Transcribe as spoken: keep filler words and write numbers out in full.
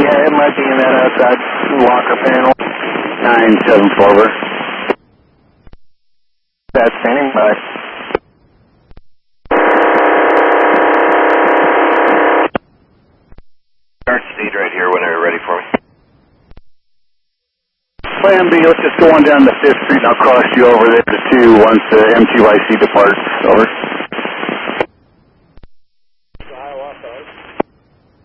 Yeah, it might be in that outside locker panel. nine seven four, over. That's standing by. Start speed right here whenever you're ready for me. Plan B, let's just go on down to fifth Street and I'll cross you over there to two once the M T Y C departs. Over.